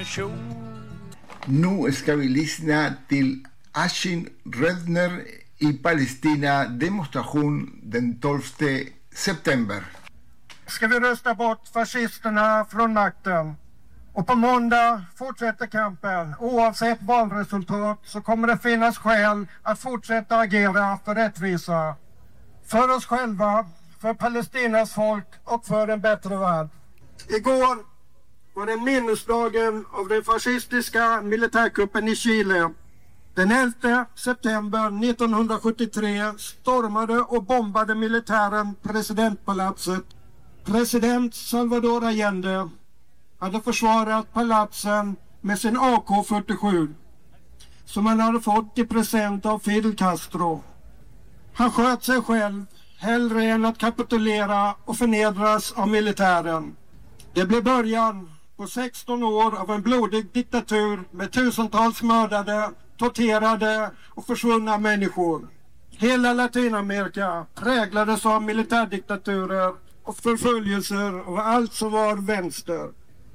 Nu ska vi lyssna till Ashin Redner i Palestina demonstration den 12 september. Ska vi rösta bort fascisterna från makten? Och på måndag fortsätter kampen. Oavsett valresultat så kommer det finnas skäl att fortsätta agera för rättvisa. För oss själva, för Palestinas folk och för en bättre värld. Igår var det minnesdagen av den fascistiska militärkuppen i Chile. Den 11 september 1973 stormade och bombade militären presidentpalatset. President Salvador Allende hade försvarat palatsen med sin AK-47 som han hade fått i present av Fidel Castro. Han sköt sig själv hellre än att kapitulera och förnedras av militären. Det blev början på 16 år av en blodig diktatur med tusentals mördade, torterade och försvunna människor. Hela Latinamerika präglades av militärdiktaturer och förföljelser av allt som var vänster.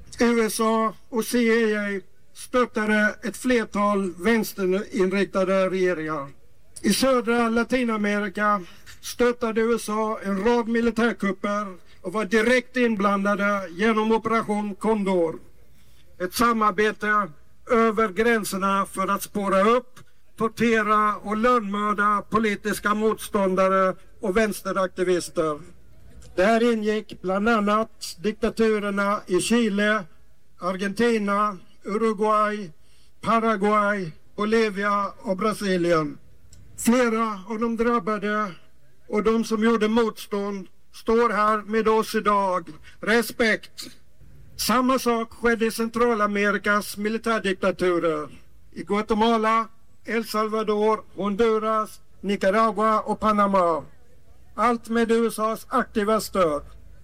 USA och CIA stöttade ett flertal vänsterinriktade regeringar. I södra Latinamerika stöttade USA en rad militärkupper och var direkt inblandade genom Operation Condor. Ett samarbete över gränserna för att spåra upp, tortera och lönnmörda politiska motståndare och vänsteraktivister. Där ingick bland annat diktaturerna i Chile, Argentina, Uruguay, Paraguay, Bolivia och Brasilien. Flera av de drabbade och de som gjorde motstånd står här med oss idag. Respekt! Samma sak skedde i Centralamerikas militärdiktaturer. I Guatemala, El Salvador, Honduras, Nicaragua och Panama. Allt med USAs aktiva stöd.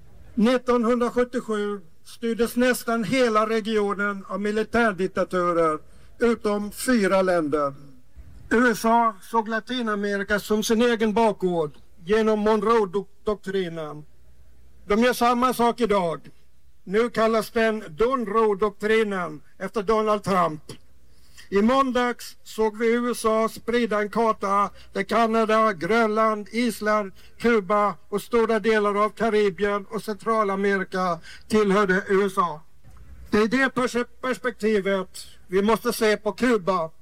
1977 styrdes nästan hela regionen av militärdiktaturer utom 4 länder. USA såg Latinamerika som sin egen bakgård genom Monroe-doktrinen. De gör samma sak idag. Nu kallas den Donroe-doktrinen efter Donald Trump. I måndags såg vi USA sprida en karta där Kanada, Grönland, Island, Kuba och stora delar av Karibien och Centralamerika tillhörde USA. Det är det perspektivet vi måste se på Kuba.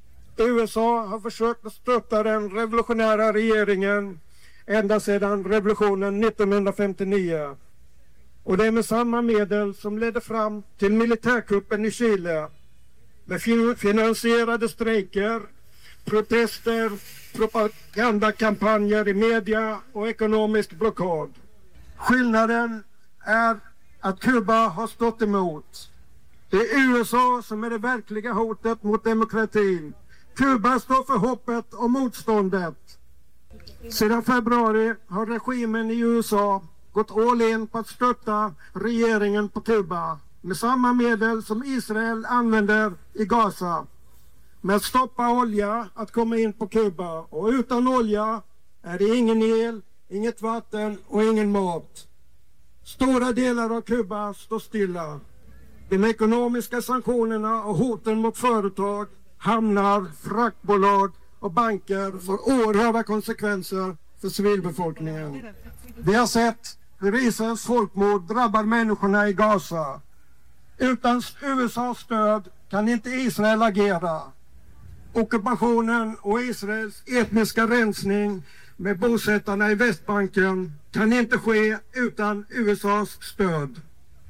USA har försökt att stötta den revolutionära regeringen ända sedan revolutionen 1959. Och det är med samma medel som ledde fram till militärkuppen i Chile. Med finansierade strejker, protester, propagandakampanjer i media och ekonomisk blockad. Skillnaden är att Kuba har stått emot. Det är USA som är det verkliga hotet mot demokratin. Kuba står för hoppet och motståndet. Sedan februari har regimen i USA gått all in på att stötta regeringen på Kuba med samma medel som Israel använder i Gaza. Med att stoppa olja att komma in på Kuba. Och utan olja är det ingen el, inget vatten och ingen mat. Stora delar av Kuba står stilla. De ekonomiska sanktionerna och hoten mot företag, hamnar, fraktbolag och banker får oerhörda konsekvenser för civilbefolkningen. Vi har sett hur Israels folkmord drabbar människorna i Gaza. Utan USAs stöd kan inte Israel agera. Ockupationen och Israels etniska rensning med bosättarna i Västbanken kan inte ske utan USAs stöd.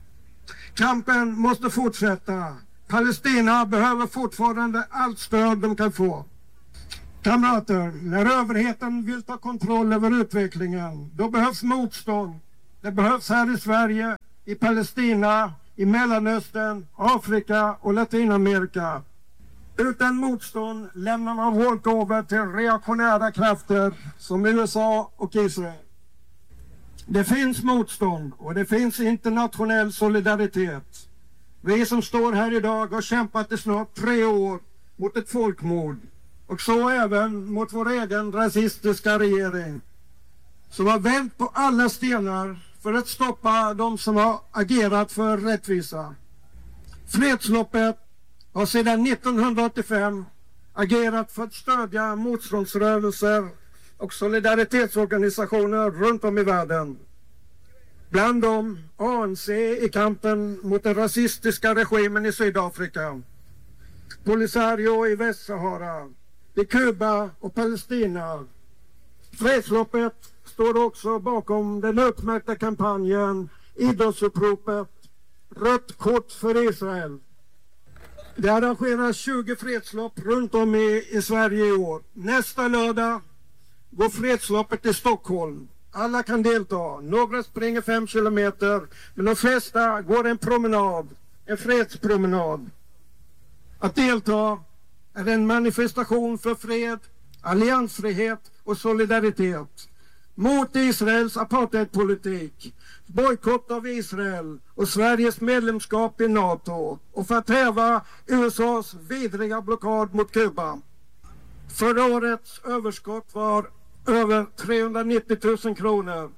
Kampen måste fortsätta. Palestina behöver fortfarande allt stöd de kan få. Kamrater, när överheten vill ta kontroll över utvecklingen, då behövs motstånd. Det behövs här i Sverige, i Palestina, i Mellanöstern, Afrika och Latinamerika. Utan motstånd lämnar man walkover till reaktionära krafter som USA och Israel. Det finns motstånd och det finns internationell solidaritet. Vi som står här idag har kämpat i snart 3 år mot ett folkmord. Och så även mot vår egen rasistiska regering. Som har vänt på alla stenar för att stoppa de som har agerat för rättvisa. Fredsloppet har sedan 1985 agerat för att stödja motståndsrörelser och solidaritetsorganisationer runt om i världen. Bland dem ANC i kampen mot den rasistiska regimen i Sydafrika, Polisario i Västsahara, i Kuba och Palestina. Fredsloppet står också bakom den utmärkta kampanjen Idrottsuppropet Rött kort för Israel. Det arrangeras 20 fredslopp runt om i Sverige i år. Nästa lördag går fredsloppet i Stockholm. Alla kan delta. Några springer 5 kilometer, men de flesta går en promenad, en fredspromenad. Att delta är en manifestation för fred, alliansfrihet och solidaritet. Mot Israels apartheidpolitik, bojkott av Israel och Sveriges medlemskap i NATO och för att häva USAs vidriga blockad mot Kuba. Förra årets överskott var över 390 000 kronor.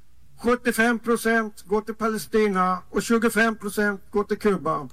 75% går till Palestina och 25% går till Kuba.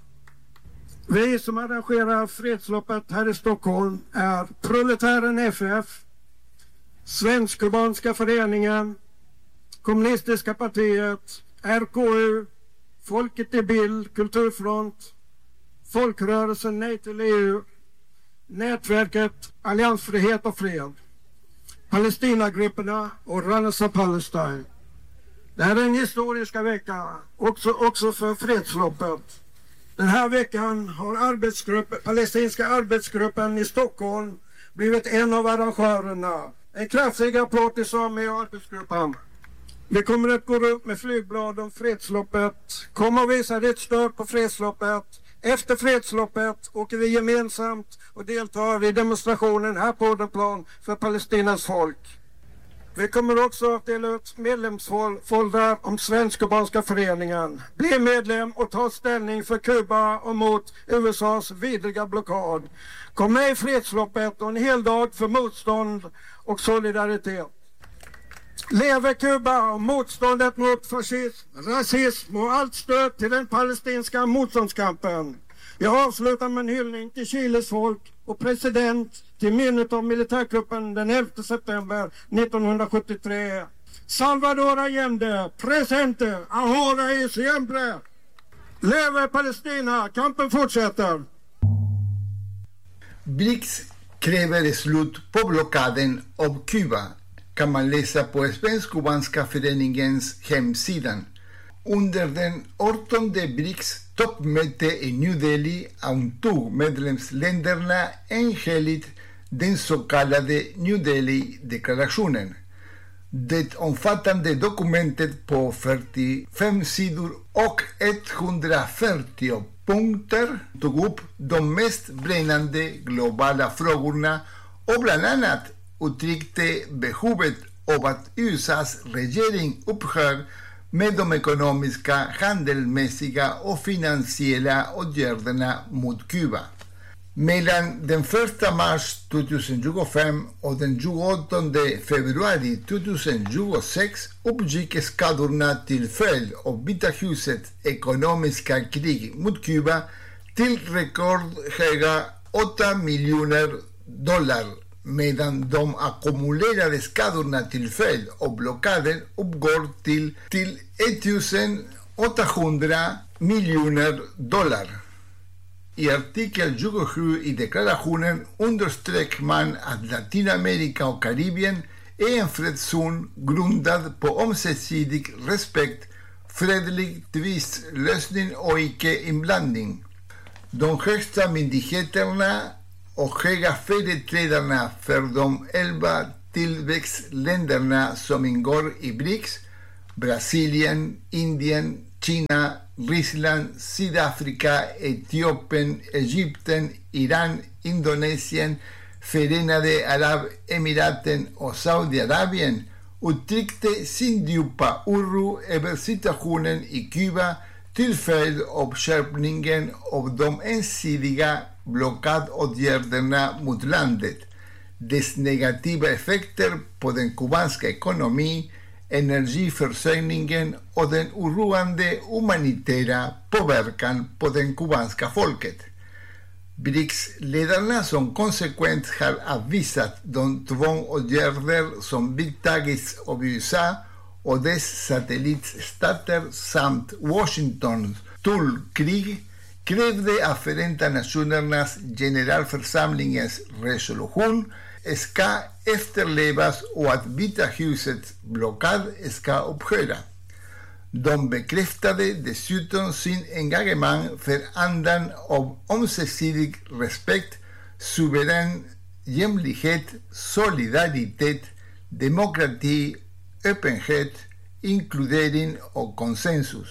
Vi som arrangerar fredsloppet här i Stockholm är Proletären FF, Svensk-Kubanska föreningen, Kommunistiska partiet, RKU, Folket i bild, Kulturfront, Folkrörelsen Nej till EU, Nätverket Alliansfrihet och fred, Palestinagrupperna och Runners of Palestine. Det här är en historiska vecka, också för fredsloppet. Den här veckan har palestinska arbetsgruppen i Stockholm blivit en av arrangörerna. En kraftig rapport till Sami och arbetsgruppen. Vi kommer att gå upp med flygblad om fredsloppet. Kom och visa ditt stöd på fredsloppet. Efter fredsloppet åker vi gemensamt och deltar i demonstrationen här på Odenplan för Palestinas folk. Vi kommer också att dela ut medlemsfoldrar om Svensk-Kubanska föreningen. Bli medlem och ta ställning för Kuba och mot USAs vidriga blockad. Kom med i fredsloppet och en hel dag för motstånd och solidaritet. Leve Kuba och motståndet mot fascism, rasism och allt stöd till den palestinska motståndskampen. Jag avslutar med en hyllning till Chiles folk och president till minnet av militärkuppen den 11 september 1973. Salvador Allende, presente, ahora y siempre. Leve Palestina, kampen fortsätter. BRICS kräver slut på blockaden av Kuba, kan man läsa på Svensk-Kubanska föreningens hemsidan. Under den 18:e BRICS toppmöte i New Delhi antog medlemsländerna enhälligt den så kallade New Delhi-deklarationen. Det omfattande dokumentet på 45 sidor och 140 punkter tog upp de mest brännande globala frågorna och bland annat uttryckte behovet av att USAs regering upphör med de ekonomiska, handelsmässiga och finansiella åtgärderna mot Kuba. Mellan den 1 mars 2025 och den 28 februari 2026 uppgick skadorna till följd av Vita husets ekonomiska krig mot Kuba till rekordhöga $8 miljoner, medan de ackumulerade skadorna till följd av blockaden uppgår till $1,800 miljoner. I artikel 27 i deklarationen underströk man att Latinamerika och Karibien är en fredszon grundad på ömsesidig respekt, fredlig tvistlösning och icke-inblandning. De högsta myndigheterna och höga företrädarna för de 11 tillväxtländerna som ingår i BRICS, Brasilien, Indien, Kina, Ryssland, Sydafrika, Etiopien, Egypten, Iran, Indonesien, Förenade Arabemiraten och Saudiarabien uttryckte sin djupa oro över situationen i Kuba till följd av skärpningen av de ensidiga blockadåtgärderna mot landet, dess negativa effekter på den kubanska ekonomin, energiförsörjningen och den oroande humanitära påverkan på den kubanska folket. BRICS-ledarna som konsekvent har avvisat de tvångsåtgärder som vidtagits av USA och dess satellitstater samt Washingtons tullkrig krävde att Förenta Nationernas generalförsamlingens resolution ska efterlevas och att Vita husets blockad ska upphöra. De bekräftade dessutom sin engagemang för andan av ömsesidig respekt, suverän jämlikhet, solidaritet, demokrati, öppenhet, inkludering och konsensus.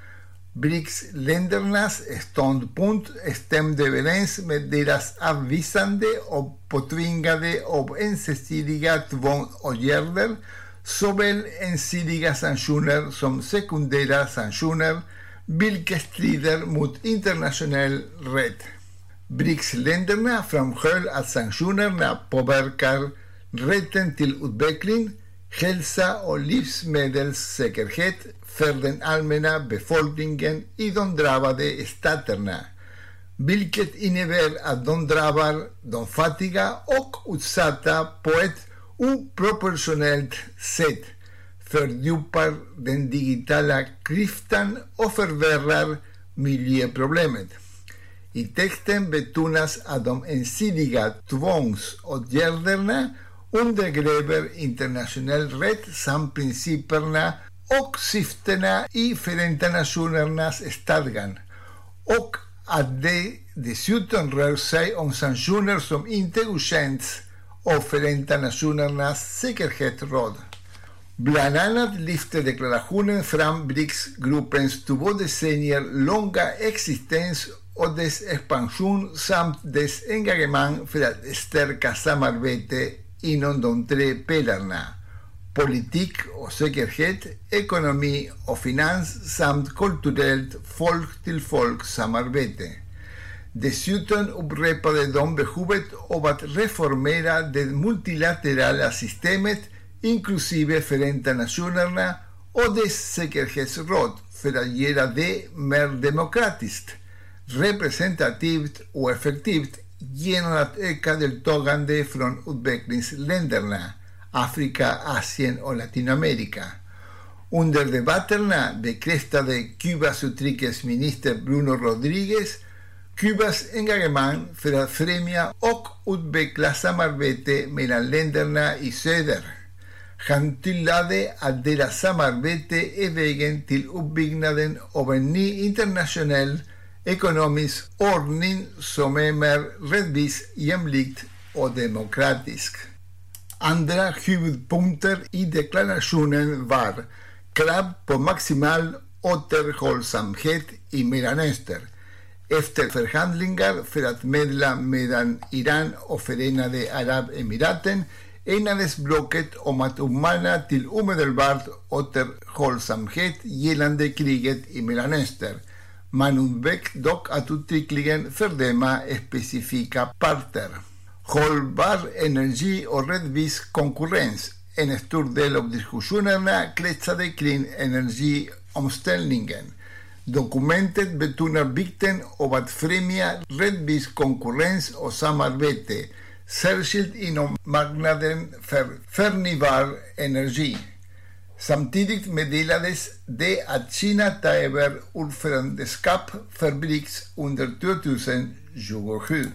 BRICS-ländernas ståndpunkt stämde överens med deras avvisande och påtvingade av ensidiga tvångsåtgärder, såväl ensidiga sanktioner som sekundära sanktioner, vilket strider mot internationell rätt. BRICS-länderna framhöll att sanktionerna påverkar rätten till utveckling, hälsa och livsmedelssäkerhet för den allmänna befolkningen i de drabbade staterna, vilket innebär att de drabbar de fattiga och utsatta på ett oproportionellt sätt, fördjupar den digitala klyftan och förvärrar miljöproblemet. I texten betonas att de ensidiga tvångsåtgärderna undergräver internationell rätt samt principerna och syftena i Förenta Nationernas stadgan, och att det dessutom rör sig om sanktioner som inte godkänts av Förenta Nationernas säkerhetsråd. Bland annat lyfter deklarationen fram BRICS-gruppens 2 decennier långa existens och dess expansion samt dess engagemang för att stärka samarbete inom de 3 pelarna: politik och säkerhet, ekonomi och finans samt kulturellt folk-till-folk-samarbete. Dessutom upprepade de behovet av att reformera det multilaterala systemet, inklusive Förenta Nationerna och dess säkerhetsråd, för att göra det mer demokratiskt, representativt och effektivt genom att öka deltagande från utvecklingsländerna, Afrika, Asien och Latinamerika. Under debatterna bekräftade Kubas utrikesminister Bruno Rodriguez Kubas engagemang för att främja och utveckla samarbete mellan länderna i söder. Han tillade att deras samarbete är vägen till uppbyggnaden av en ny internationell ekonomisk ordning som är mer rättvis, jämlikt och demokratisk. Andra huvudpunkter i deklarationen var krav på maximal återhållsamhet i Mellanöstern. Efter förhandlingar för att medla mellan Iran och Förenade Arabemiraten enades blocket om att uppmana till omedelbart återhållsamhet gällande kriget i Mellanöstern. Man undvek dock att uttryckligen fördöma specifika parter. Hållbar energi och rättvis konkurrens. En stor del av diskussionerna kretsade kring energiomställningen. Dokumentet betonar vikten av att främja rättvis konkurrens och samarbete, särskilt inom marknaden för förnybar energi. Samtidigt meddelades det att Kina tar över ordförandeskap för BRICS under 2027.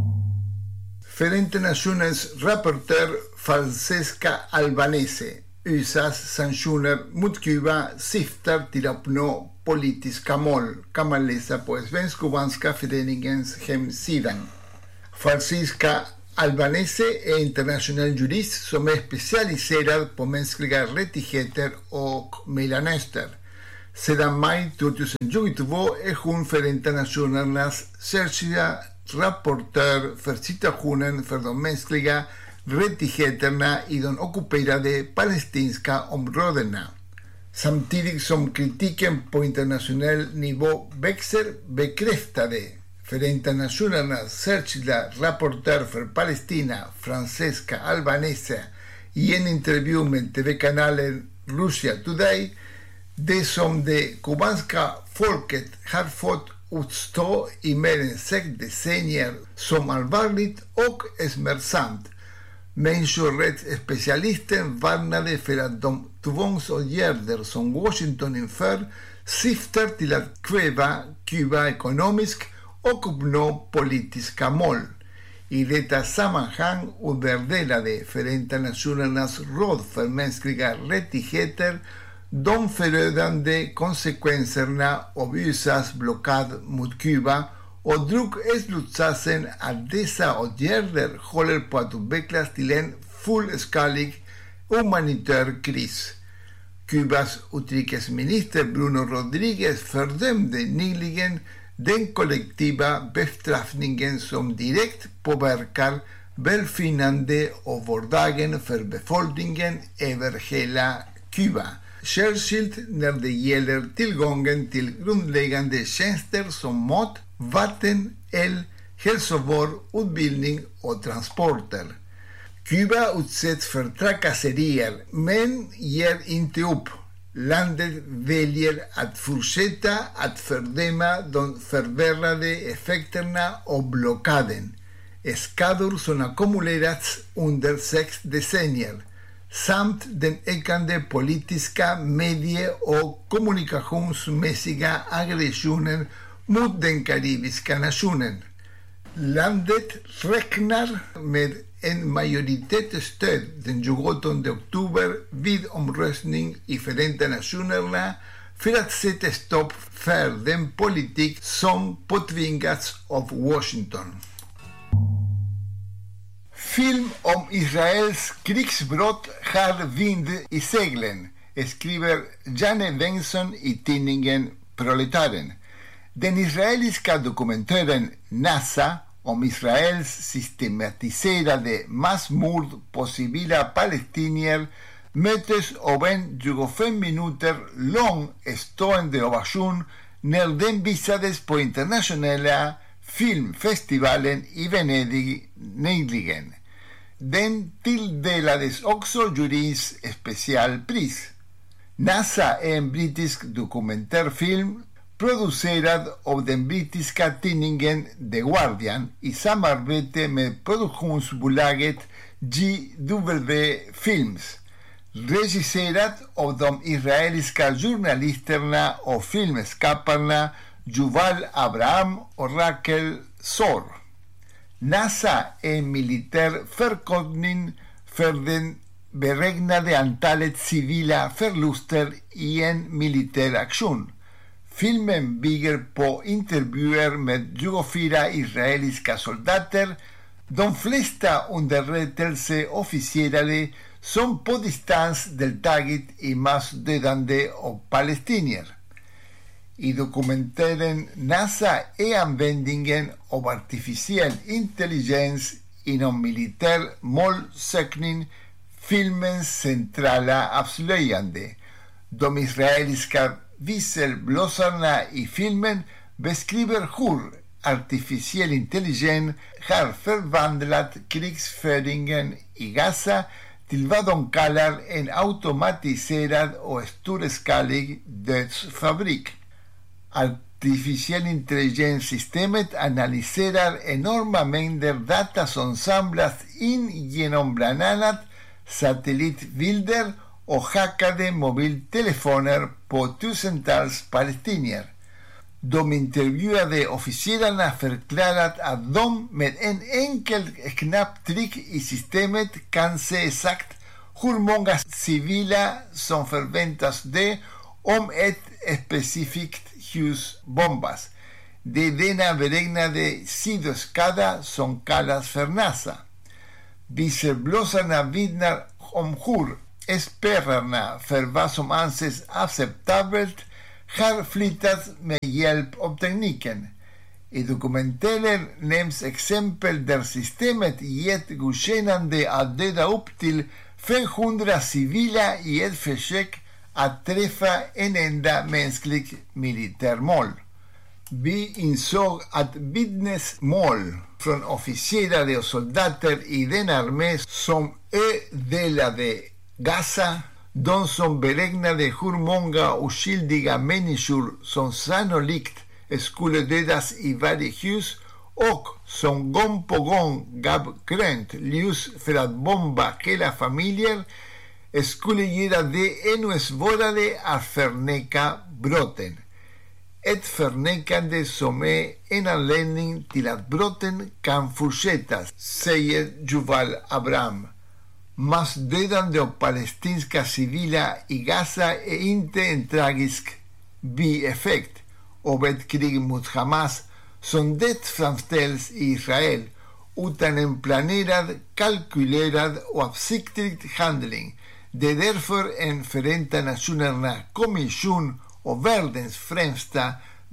Förenta Nationens rapportör Francesca Albanese: USAs sanktioner mot Kuba syftar till att uppnå politiska mål, kan man läsa på Svensk-Kubanska föreningens hemsida. Francesca Albanese är internationell jurist som är specialiserad på mänskliga rättigheter och Mellanöstern. Sedan maj 2022 är hon Förenta Nationernas särskilda rapportör för situationen för de mänskliga rättigheterna i de ockuperade palestinska områdena. Samtidigt som kritiken på internationell nivå växer, bekräftade Förenta Nationernas särskilda rapportör för Palestina, Francesca Albanese, i en intervju med TV-kanalen Russia Today, det som det kubanska folket har fått utstå i mer än 6 decennier som allvarligt och smärtsamt. Människorättsspecialisten varnade för att de tvångsåtgärder som Washington inför syftar till att kväva Kuba ekonomiskt och uppnå politiska mål. I detta sammanhang underdelade Förenta Nationernas råd för mänskliga rättigheter de förödande konsekvenserna av USAs blockad mot Kuba och drog slutsatsen att dessa åtgärder håller på att utvecklas till en fullskalig humanitär kris. Kubas utrikesminister Bruno Rodriguez fördömde nyligen den kollektiva bestraffningen som direkt påverkar välfinnande och vardagen för befolkningen över hela Kuba. Särskilt när det gäller tillgången till grundläggande tjänster som mat, vatten, el, hälsovård, utbildning och transporter. Kuba utsätts för trakasserier men ger inte upp. Landet väljer att fortsätta att fördöma de förvärrade effekterna av blockaden, skador som ackumulerats under 6 decennier, samt den ökande politiska, medie- och kommunikationsmässiga aggressionen mot den karibiska nationen. Landet räknar med en majoritetsstöd den 28 oktober vid omröstning i Förenta Nationerna för att sätta stopp för den politik som påtvingats av Washington. Film om Israels krigsbrott har vind i seglen, skriver Janne Bengtsson i tidningen Proletaren. Den israeliska dokumentären NASA om Israels systematiserade massmord på civila palestinier möttes av en 25 minuter lång stående ovation när den visades på internationella filmfestivalen i Venedig nyligen. Den tilldelades också juryns specialpris. NASA är en brittisk dokumentärfilm producerad av den brittiska tidningen The Guardian i samarbete med produktionsbolaget JW Films, regisserad av de israeliska journalisterna och filmskaparna Yuval Abraham och Rachel Zor. NASA är en militär förkortning för den beräknade antalet civila förluster i en militär aktion. Filmen bygger på intervjuer med 24 israeliska soldater, de flesta underrättelseofficerare som på distans deltagit i massdödande av palestinier. I dokumentären NASA är användningen av artificiell intelligens inom militär målsökning filmens centrala avslöjande. De israeliska visselblåsarna i filmen beskriver hur artificiell intelligens har förvandlat krigsföringen i Gaza till vad de kallar en automatiserad och storskalig dödsfabrik. Artificiell intelligenssystemet analyserar enorma mängder data som samlas in genom bland annat satellitbilder och hackade mobiltelefoner på tusentals palestinier. De intervjuade officerarna förklarat att de med en enkel knapptryck i systemet kan se exakt hur många civila som förväntas dö om ett specifikt hus bombas. Det är denna beräknade sidoskada som kallas för NASA. Visselblåsarna vittnar om hur spärrarna för vad som anses acceptabelt har flyttats med hjälp av tekniken. I dokumentären nämns exempel där systemet gett godkännande att döda upp till 500 civila i ett försök att träffa en enda mänsklig militärmål. Vi insåg att vittnesmål från officerare och soldater i den armé som delade Gaza De som beräknade hur många oskyldiga människor som sannolikt skulle dödas i varje hus och som gång på gång gav grönt ljus för att bomba hela familjer skulle göra det ännu svårare att förneka brotten. Ett förnekande som är en anledning till att brotten kan fortsätta, säger Yuval Abraham. Massdödande av palestinska civila i Gaza är inte en tragisk bieffekt av ett krig mot Hamas som det framställs i Israel, utan en planerad, kalkylerad och avsiktlig handling. Det är därför en Förenta Nationerna kommission och världens främsta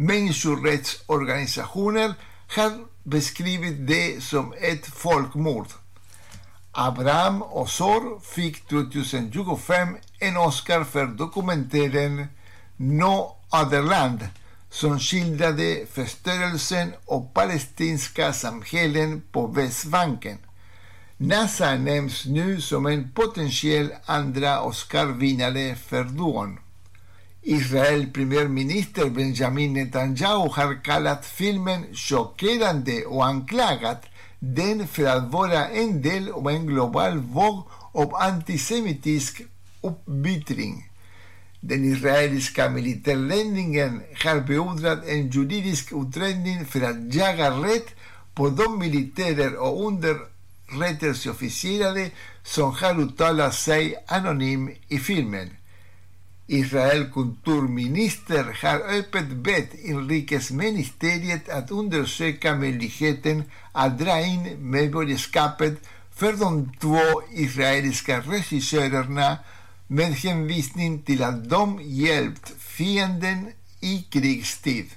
människorättsorganisationer har beskrivit det som ett folkmord. Abraham Osor fick 2025 en Oscar för dokumentären No Other Land som skildrade förstörelsen av palestinska samhällen på Västbanken. NASA nämns nu som en potentiell andra Oscar-vinnare för duon. Israels premiärminister Benjamin Netanyahu har kallat filmen chockerande och anklagat den för att vara en del av en global våg av antisemitisk uppbytring. Den israeliska militärledningen har beordrat en juridisk utredning för att jaga rätt på de militärer och underrättelseofficerare som har uttalat sig anonym i filmen. Israels kulturminister har öppet bett inrikesministeriet att undersöka möjligheten att dra in medborgarskapet för de 2 israeliska regissörerna med hänvisning till att de hjälpt fienden i krigstid.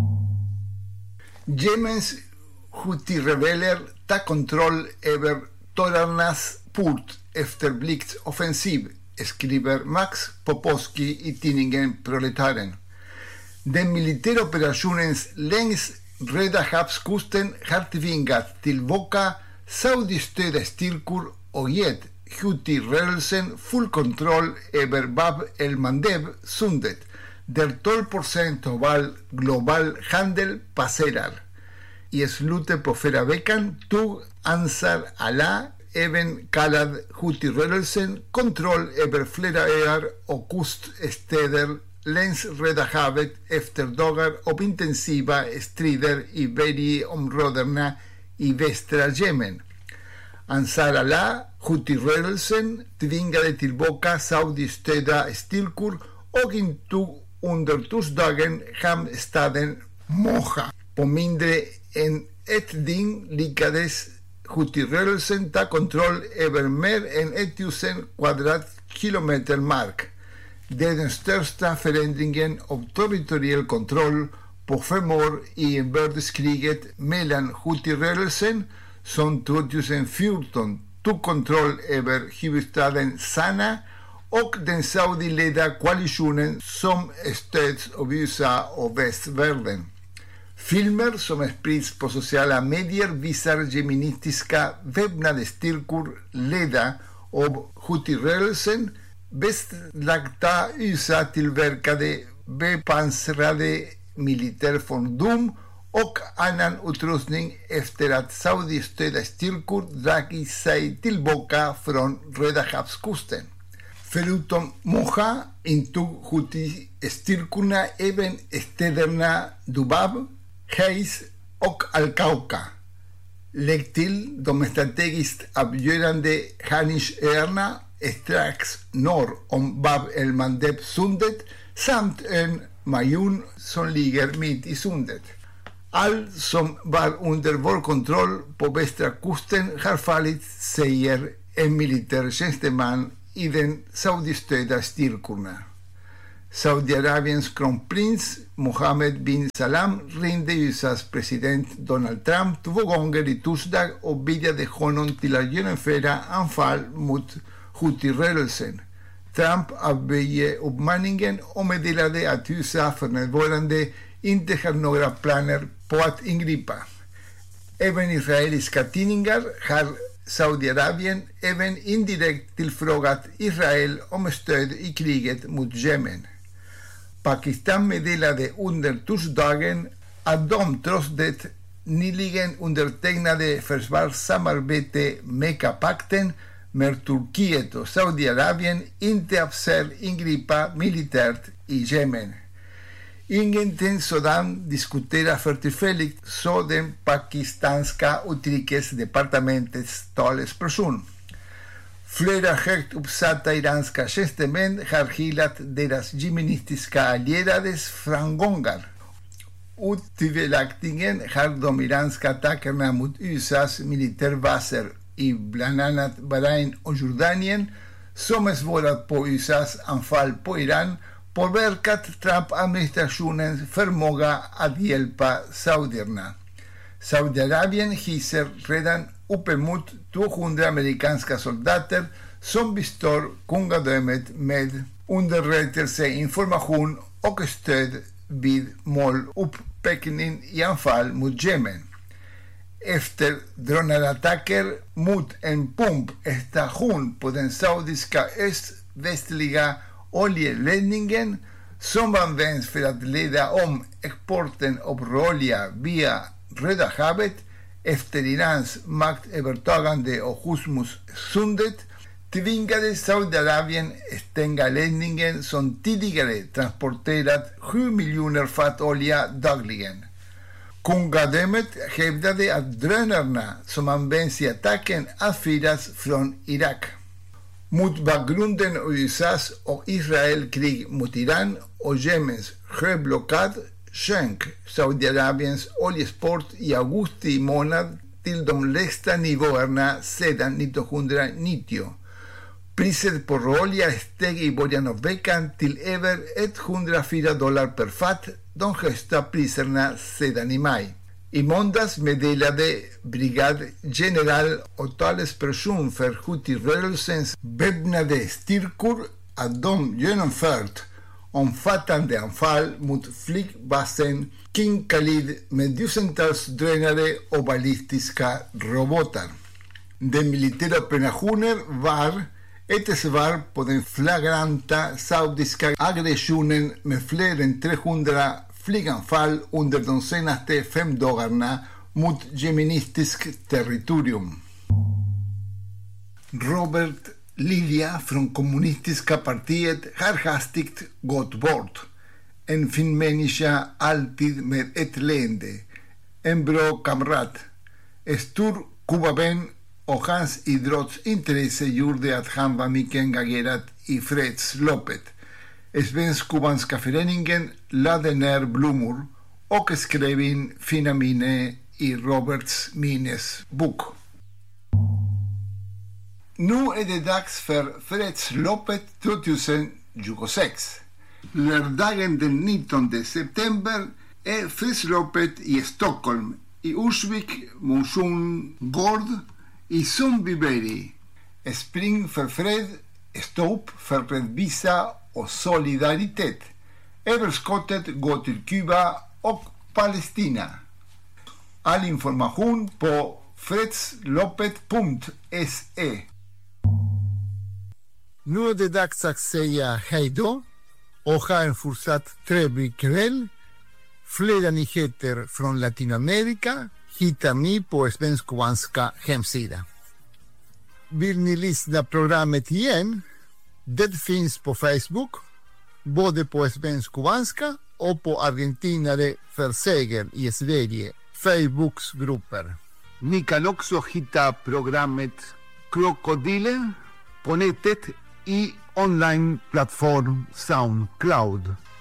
Jemens Houthi-rebeller tar kontroll över torrarnas port efter blixtoffensiv, skriver Max Popovski i tidningen Proletaren. Den militära operationen längs Röda havskusten har tvingat tillbaka Saudi-stödda styrkor och gett Houthi-rörelsen full kontroll över Bab el-Mandeb-sundet, där 12% av all global handel passerar. I slutet på förra veckan tog Ansar Allah, även kallad Houthi-rörelsen, kontroll över flera öar och kuststäder längs Röda havet efter dagar av intensiva strider i bergsområdena i västra Jemen. Ansar Allah, Houthi-rörelsen, tvingade tillbaka Saudi-stödda styrkor och intog under torsdagen hamnstaden Mocha. På mindre än ett dygn lyckades Houthi-rörelsen ta kontroll över mer än 1000 kvadratkilometer mark. Det är den största förändringen av territoriell kontroll på 5 år i inbördeskriget mellan Houthi-rörelsen, som 2014 tog kontroll över huvudstaden Sanaa, och den Saudi-ledda koalitionen som stöds av USA och västvärlden. Filmer som sprids på sociala medier visar jemenitiska väpnade styrkor ledda av Houthi-rörelsen beslagta USA-tillverkade bepansrade militärfordon och annan utrustning efter att Saudi-stödda styrkor dragit sig tillbaka från Röda havskusten. Förutom Mocha intog Houthi-styrkorna även städerna Dubab, Heis och Al-Kauka. Lägg till de strategiskt avgörande Hanish-öarna strax norr om Bab el-Mandeb-sundet samt ön Mayun som ligger mitt i sundet. Allt som var under vår kontroll på västra kusten har fallit, säger en militärtjänsteman i den Saudi-stödda styrkorna. Saudiarabiens kronprins Mohammed bin Salam ringde USAs president Donald Trump 2 gånger i torsdag och bjöd honom till att genomföra anfall mot Houthi-rörelsen. Trump avböjde uppmaningen och meddelade att USA för närvarande inte har några planer på att ingripa. Även israeliska tidningar har Saudiarabien även indirekt tillfrågat Israel om stöd i kriget mot Jemen. Pakistan meddelade under torsdagen att de trots det nyligen undertecknade försvarssamarbete Mekka-pakten med Turkiet och Saudiarabien inte avser ingripa militärt i Jemen. Ingenting sådant diskuteras för tillfället, sa den pakistanska utrikesdepartementets talesperson. Flera högt uppsatta iranska tjänstemän har hyllat deras jemenistiska allierades framgångar. Otvivelaktigen har de iranska attackerna mot USAs militärbaser i bland annat Bahrain och Jordanien, som svarat på USAs anfall på Iran, påverkat Trump-administrationens förmåga att hjälpa saudierna. Saudiarabien hyser redan uppemot 200 amerikanska soldater som bistår kungadömet med underrättelse, information och stöd vid målupptäckning i anfall mot Jemen. Efter drönarattacker mot en pumpstation på den saudiska öst-västliga oljeledningen som används för att leda om exporten av råolja via Röda havet efter Irans maktövertagande av Hormuzsundet, tvingade Saudiarabien stänga ledningen som tidigare transporterat 7 miljoner fat olja dagligen. Kungadömet hävdade att drönarna som används i attacken avfyras från Irak. Mot bakgrunden av USAs och Israels krig mot Iran och Jemens sjöblockad sjönk Saudiarabiens oljesport i augusti månad till de lägsta nivåerna sedan 1990. Priset på råolja steg i början av veckan till över $104 per fat, de högsta priserna sedan i maj. I måndags meddelade brigadgeneral och talesperson för Houthi-rörelsens väpnade styrkor att de genomfört omfattande anfall mot flygbasen King Khalid med tusentals drönare och ballistiska robotar. Den militära operationen var ett svar på den flagranta saudiska aggressionen med fler än 300 flyganfall under de senaste 5 dagarna mot jemenistiskt territorium. Robert Lilja från kommunistiska partiet har hastigt gått bort. En fin människa, alltid med ett leende. En bra kamrat. Stor kubavän och hans idrottsintresse gjorde att han var mycket engagerad i fredsloppet. Svensk-kubanska föreningen lade ner blommor och skrev in fina minne i Roberts minnesbok. Nu är det dags för fredsloppet 2026. Lördagen den 19 september är fredsloppet i Stockholm, i Ursvik motionsgård, i Sundbyberg. Spring för fred, stå upp för rättvisa och solidaritet. Överskottet går till Kuba och Palestina. All information på fredsloppet.se. Nu är det dags att säga hej då och ha en fortsatt trevlig kväll. Flera nyheter från Latinamerika hittar ni på svensk-kubanska hemsida. Vill ni lyssna programmet igen? Det finns på Facebook, både på svensk-kubanska och på Argentinare för seger i Sverige, Facebooks grupper. Ni kan också hitta programmet Krokodilen på nätet i online-plattform SoundCloud.